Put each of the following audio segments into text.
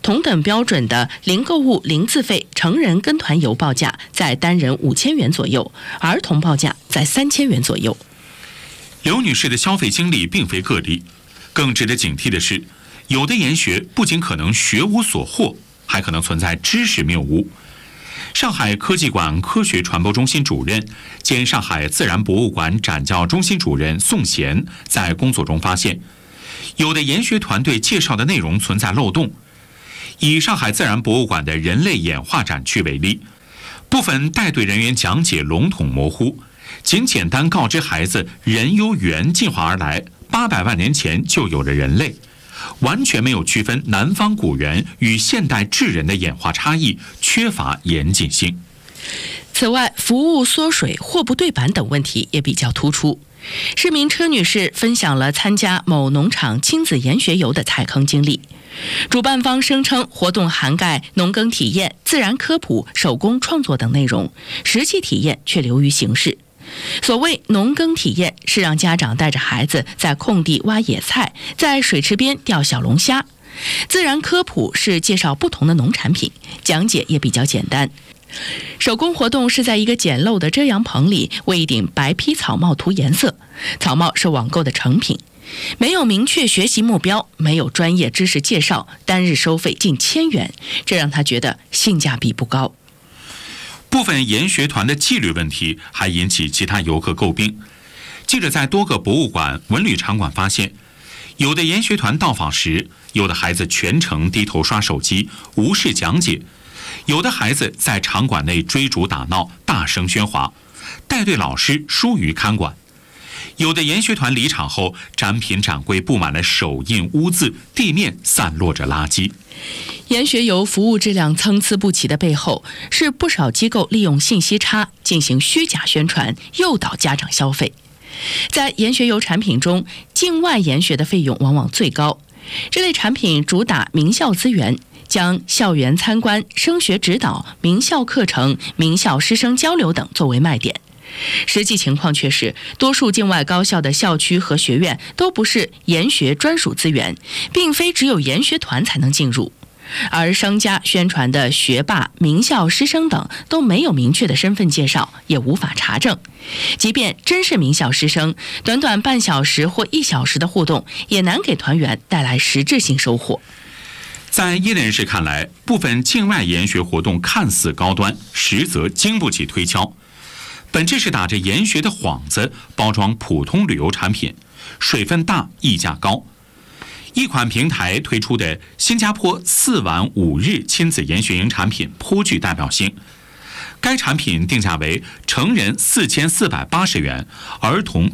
同等标准的零购物零自费成人跟团游报价在单人5000元左右，儿童报价在3000元左右。 刘女士的消费经历并非个例，更值得警惕的是，有的研学不仅可能学无所获，还可能存在知识谬误。上海科技馆科学传播中心主任兼上海自然博物馆展教中心主任宋贤在工作中发现，有的研学团队介绍的内容存在漏洞。以上海自然博物馆的人类演化展区为例，部分带队人员讲解笼统模糊，仅简单告知孩子人由猿进化而来，800万年前就有了人类，完全没有区分南方古猿与现代智人的演化差异，缺乏严谨性。 此外，服务缩水、货不对版等问题也比较突出。市民车女士分享了参加某农场亲子研学游的踩坑经历。主办方声称活动涵盖农耕体验、自然科普、手工创作等内容，实际体验却流于形式。所谓农耕体验，是让家长带着孩子在空地挖野菜，在水池边钓小龙虾；自然科普是介绍不同的农产品，讲解也比较简单。手工活动是在一个简陋的遮阳棚里为一顶白坯草帽涂颜色，草帽是网购的成品。没有明确学习目标，没有专业知识介绍，单日收费近1000元，这让他觉得性价比不高。 部分研学团的纪律问题还引起其他游客诟病。记者在多个博物馆、文旅场馆发现，有的研学团到访时，有的孩子全程低头刷手机，无视讲解；有的孩子在场馆内追逐打闹，大声喧哗，带队老师疏于看管。有的研学团离场后，展品展柜布满了手印污渍，地面散落着垃圾。 研学游服务质量参差不齐的背后，是不少机构利用信息差进行虚假宣传，诱导家长消费。在研学游产品中，境外研学的费用往往最高。这类产品主打名校资源，将校园参观、升学指导、名校课程、名校师生交流等作为卖点。实际情况却是，多数境外高校的校区和学院都不是研学专属资源，并非只有研学团才能进入。而商家宣传的学霸、名校师生等都没有明确的身份介绍，也无法查证。即便真是名校师生，短短半小时或1小时的互动，也难给团员带来实质性收获。 在业内人士看来，部分境外研学活动看似高端，实则经不起推敲。本质是打着研学的幌子包装普通旅游产品，水分大，溢价高。一款平台推出的新加坡4晚5日亲子研学营产品颇具代表性。该产品定价为成人4480元，儿童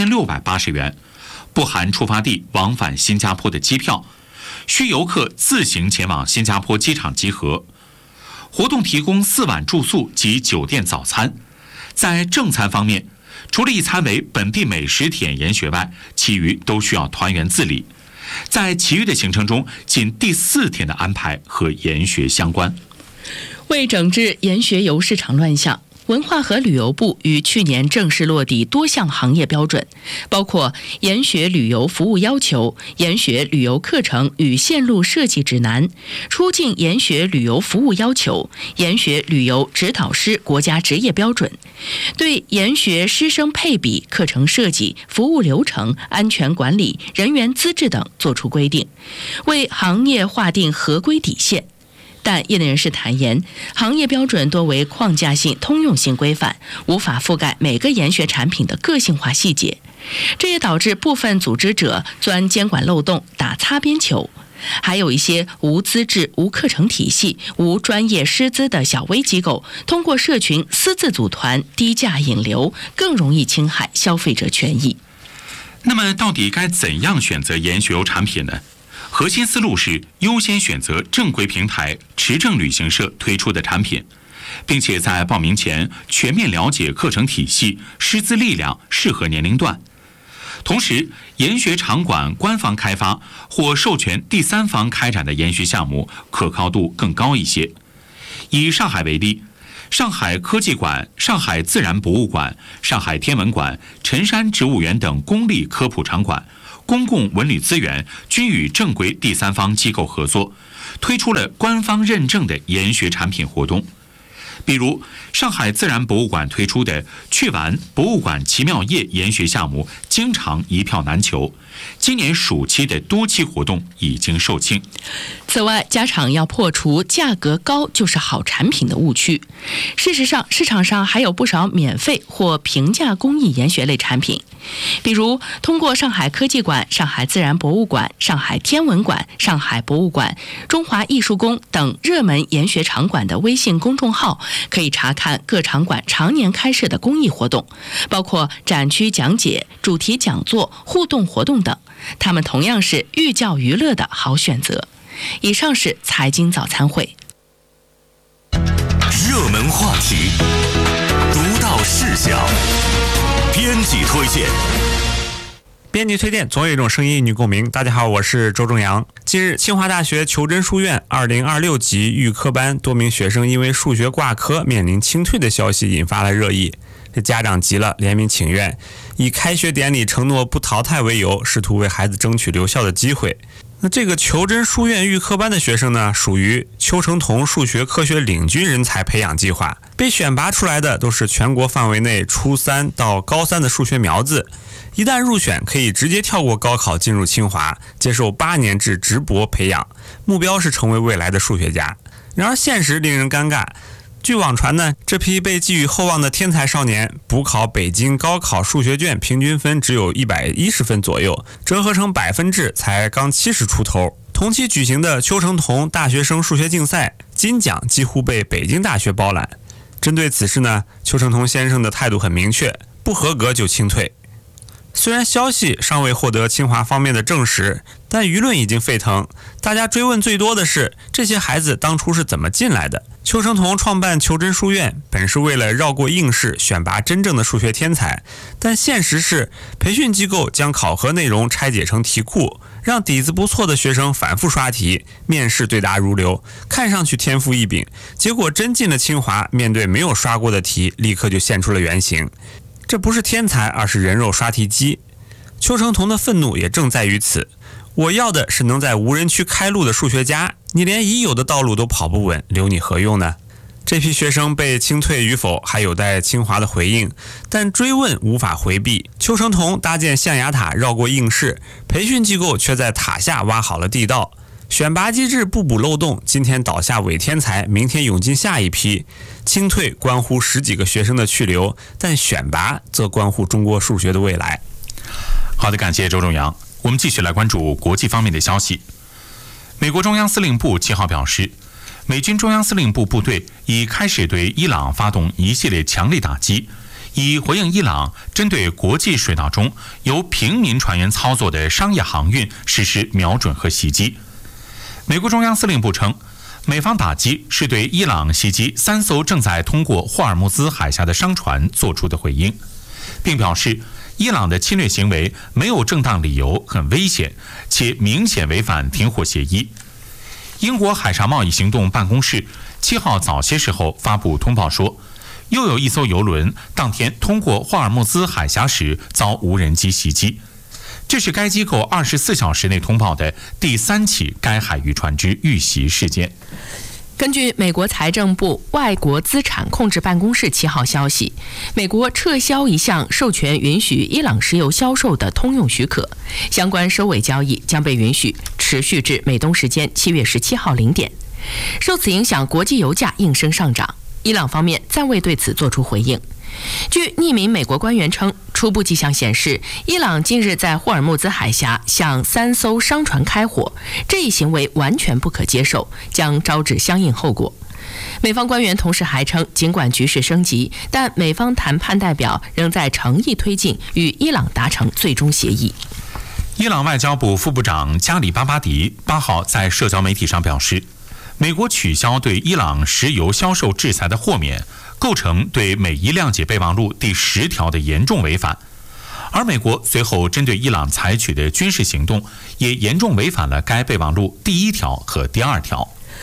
3680元，不含出发地往返新加坡的机票，需游客自行前往新加坡机场集合。活动提供4晚住宿及酒店早餐。在正餐方面，除了一餐为本地美食体验研学外，其余都需要团员自理。在其余的行程中，仅第4天的安排和研学相关。 为整治研学游市场乱象，文化和旅游部于去年正式落地多项行业标准，包括研学旅游服务要求、研学旅游课程与线路设计指南、出境研学旅游服务要求、研学旅游指导师国家职业标准，对研学师生配比、课程设计、服务流程、安全管理、人员资质等作出规定，为行业划定合规底线。但业内人士坦言，行业标准多为框架性、通用性规范，无法覆盖每个研学产品的个性化细节，这也导致部分组织者钻监管漏洞、打擦边球。还有一些无资质、无课程体系、无专业师资的小微机构，通过社群私自组团、低价引流，更容易侵害消费者权益。 那么，到底该怎样选择研学游产品呢？核心思路是优先选择正规平台、持证旅行社推出的产品，并且在报名前全面了解课程体系、师资力量、适合年龄段。同时，研学场馆官方开发或授权第三方开展的研学项目可靠度更高一些。以上海为例，上海科技馆、上海自然博物馆、上海天文馆、辰山植物园等公立科普场馆、公共文旅资源均与正规第三方机构合作， 推出了官方认证的研学产品活动。比如，上海自然博物馆推出的“去玩博物馆奇妙夜”研学项目，经常一票难求。今年暑期的多期活动已经售罄。 此外，家长要破除价格高就是好产品的误区。事实上，市场上还有不少免费或平价公益研学类产品，比如通过上海科技馆、上海自然博物馆、上海天文馆、上海博物馆、中华艺术宫等热门研学场馆的微信公众号，可以查看各场馆常年开设的公益活动，包括展区讲解、主题讲座、互动活动等。他们同样是寓教于乐的好选择。以上是财经早餐会。 热门话题，独到视角，编辑推荐。 编辑推荐，总有一种声音与你共鸣。大家好，我是周正阳。近日，清华大学裘真书院2026级预科班多名学生因为数学挂科面临清退的消息引发了热议。这家长急了，联名请愿，以开学典礼承诺不淘汰为由，试图为孩子争取留校的机会。那这个裘真书院预科班的学生呢，属于邱成桐数学科学领军人才培养计划，被选拔出来的都是全国范围内初3到高3的数学苗子。一旦入选，可以直接跳过高考进入清华，接受8年制直博培养，目标是成为未来的数学家。然而现实令人尴尬，据网传呢，这批被寄予厚望的天才少年补考北京高考数学卷平均分只有110分左右，折合成百分制才刚70出头。同期举行的邱成桐大学生数学竞赛金奖几乎被北京大学包揽。针对此事呢，邱成桐先生的态度很明确，不合格就清退。虽然消息尚未获得清华方面的证实，但舆论已经沸腾。大家追问最多的是，这些孩子当初是怎么进来的？邱成桐创办裘真书院，本是为了绕过应试，选拔真正的数学天才。但现实是，培训机构将考核内容拆解成题库，让底子不错的学生反复刷题，面试对答如流，看上去天赋异禀。结果真进了清华，面对没有刷过的题，立刻就现出了原形。这不是天才，而是人肉刷题机。邱成桐的愤怒也正在于此。我要的是能在无人区开路的数学家，你连已有的道路都跑不稳，留你何用呢？这批学生被清退与否还有待清华的回应，但追问无法回避。邱成桐搭建象牙塔绕过应试，培训机构却在塔下挖好了地道。选拔机制不补漏洞，今天倒下伪天才，明天涌进下一批。清退关乎10几个学生的去留，但选拔则关乎中国数学的未来。 好的，感谢周正阳。我们继续来关注国际方面的消息。美国中央司令部7号表示，美军中央司令部部队已开始对伊朗发动一系列强力打击，以回应伊朗针对国际水道中由平民船员操作的商业航运实施瞄准和袭击。美国中央司令部称，美方打击是对伊朗袭击3艘正在通过霍尔木兹海峡的商船做出的回应，并表示伊朗的侵略行为没有正当理由，很危险，且明显违反停火协议。英国海上贸易行动办公室7号早些时候发布通报说，又有一艘邮轮当天通过霍尔木兹海峡时遭无人机袭击。这是该机构24小时内通报的第3起该海域船只遇袭事件。 根据美国财政部外国资产控制办公室7号消息，美国撤销一项授权允许伊朗石油销售的通用许可，相关收尾交易将被允许持续至美东时间7月17号0点。受此影响，国际油价应声上涨，伊朗方面暂未对此作出回应。据匿名美国官员称，初步迹象显示，伊朗近日在霍尔木兹海峡向3艘商船开火，这一行为完全不可接受，将招致相应后果。美方官员同时还称，尽管局势升级，但美方谈判代表仍在诚意推进与伊朗达成最终协议。 伊朗外交部副部长加里巴巴迪8号在社交媒体上表示，美国取消对伊朗石油销售制裁的豁免，构成对美伊谅解备忘录第10条的严重违反，而美国随后针对伊朗采取的军事行动也严重违反了该备忘录第1条和第2条。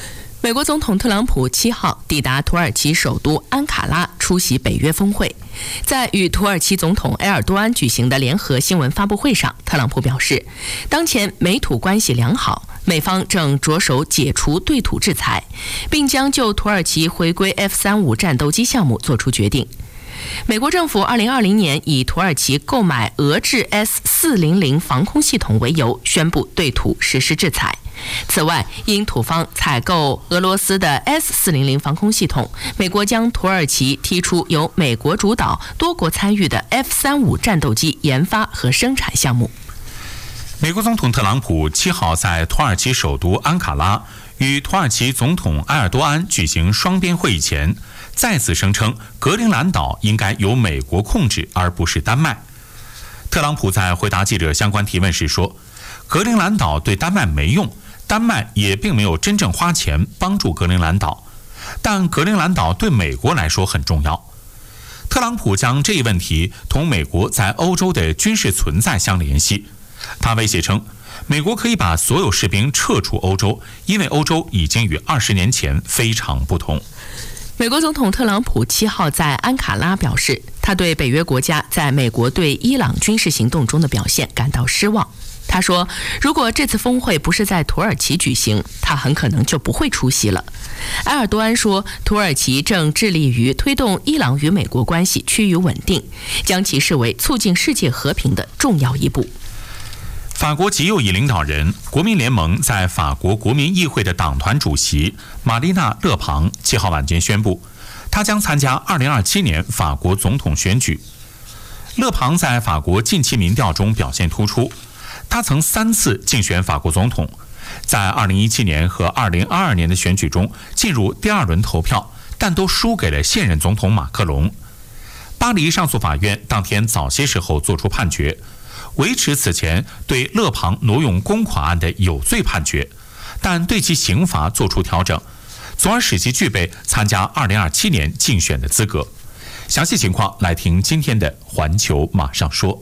美国总统特朗普7号抵达土耳其首都安卡拉出席北约峰会。在与土耳其总统埃尔多安举行的联合新闻发布会上，特朗普表示，当前美土关系良好，美方正着手解除对土制裁，并将就土耳其回归 F-35战斗机项目做出决定。美国政府2020年以土耳其购买俄制 S-400防空系统为由，宣布对土实施制裁。此外，因土方采购俄罗斯的 S-400防空系统，美国将土耳其踢出由美国主导、多国参与的 F-35战斗机研发和生产项目。 美国总统特朗普7号在土耳其首都安卡拉与土耳其总统埃尔多安举行双边会议前，再次声称格陵兰岛应该由美国控制，而不是丹麦。特朗普在回答记者相关提问时说，格陵兰岛对丹麦没用，丹麦也并没有真正花钱帮助格陵兰岛，但格陵兰岛对美国来说很重要。特朗普将这一问题同美国在欧洲的军事存在相联系，他威胁称，美国可以把所有士兵撤出欧洲，因为欧洲已经与20年前非常不同。 美国总统特朗普7号在安卡拉表示，他对北约国家在美国对伊朗军事行动中的表现感到失望。他说，如果这次峰会不是在土耳其举行，他很可能就不会出席了。埃尔多安说，土耳其正致力于推动伊朗与美国关系趋于稳定，将其视为促进世界和平的重要一步。 法国极右翼领导人、国民联盟在法国国民议会的党团主席玛丽娜·勒庞7号晚间宣布，他将参加2027年法国总统选举。勒庞在法国近期民调中表现突出，他曾3次竞选法国总统，在2017年和2022年的选举中进入第2轮投票，但都输给了现任总统马克龙。巴黎上诉法院当天早些时候作出判决，维持此前对勒庞挪用公款案的有罪判决，但对其刑罚作出调整，从而使其具备参加2027年竞选的资格。详细情况来听今天的环球马上说。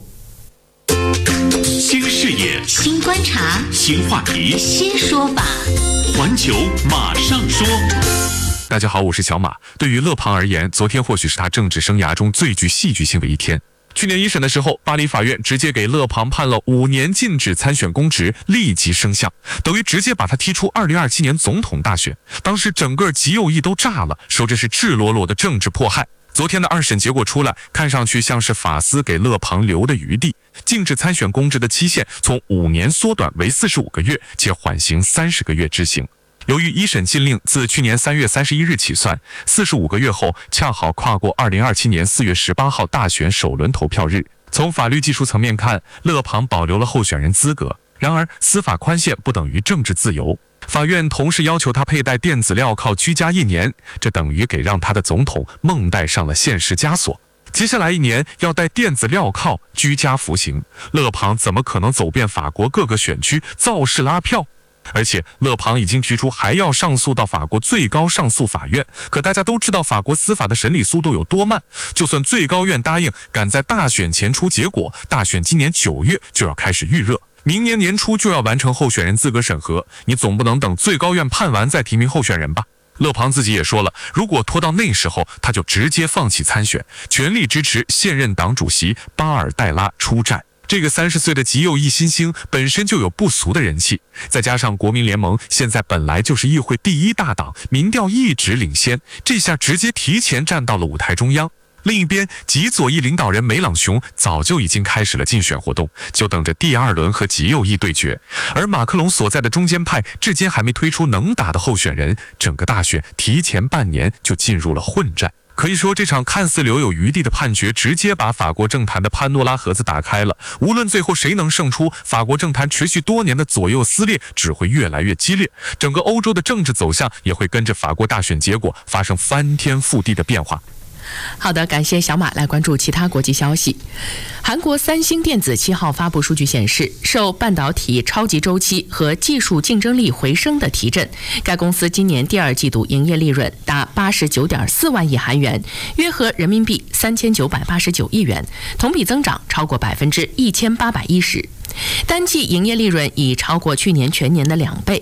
新视野， 新观察， 新话题， 新说法。 环球马上说。 大家好，我是小马。对于勒庞而言，昨天或许是他政治生涯中最具戏剧性的一天。去年1审的时候，巴黎法院直接给勒庞判了5年禁止参选公职，立即生效，等于直接把他踢出2027年总统大选。当时整个极右翼都炸了，说这是赤裸裸的政治迫害。昨天的2审结果出来，看上去像是法司给勒庞留的余地，禁止参选公职的期限从5年缩短为45个月，且缓刑30个月执行。由于1审禁令自去年3月31日起算，45个月后恰好跨过2027年4月18号大选首轮投票日。从法律技术层面看，勒庞保留了候选人资格，然而司法宽限不等于政治自由。法院同时要求他佩戴电子镣铐居家1年，这等于给让他的总统梦戴上了现实枷锁。接下来1年要戴电子镣铐居家服刑，勒庞怎么可能走遍法国各个选区造势拉票？而且勒庞已经提出还要上诉到法国最高上诉法院，可大家都知道法国司法的审理速度有多慢，就算最高院答应赶在大选前出结果，大选今年9月就要开始预热，明年年初就要完成候选人资格审核，你总不能等最高院判完再提名候选人吧？勒庞自己也说了，如果拖到那时候，他就直接放弃参选，全力支持现任党主席巴尔代拉出战。这个30岁的极右翼新星本身就有不俗的人气，再加上国民联盟现在本来就是议会第1大党，民调一直领先，这下直接提前站到了舞台中央。另一边，极左翼领导人梅朗雄早就已经开始了竞选活动，就等着第2轮和极右翼对决。而马克龙所在的中间派至今还没推出能打的候选人，整个大选提前半年就进入了混战。可以说，这场看似留有余地的判决，直接把法国政坛的潘多拉盒子打开了。无论最后谁能胜出，法国政坛持续多年的左右撕裂只会越来越激烈，整个欧洲的政治走向也会跟着法国大选结果发生翻天覆地的变化。 好的，感谢小马。来关注其他国际消息。韩国三星电子7号发布数据显示，受半导体超级周期和技术竞争力回升的提振，该公司今年第2季度营业利润达89.4万亿韩元，约合人民币3989亿元，同比增长超过1810%，单季营业利润已超过去年全年的2倍。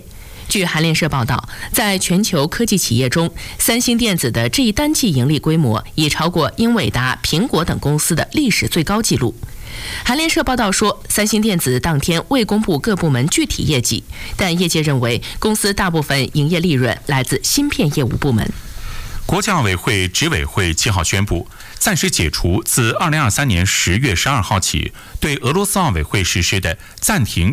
据韩联社报道，在全球科技企业中，三星电子的这一单季盈利规模已超过英伟达、苹果等公司的历史最高纪录。韩联社报道说，三星电子当天未公布各部门具体业绩，但业界认为公司大部分营业利润来自芯片业务部门。 国家奥委会执委会7号宣布，暂时解除自2023年10月12号起对俄罗斯奥委会实施的暂停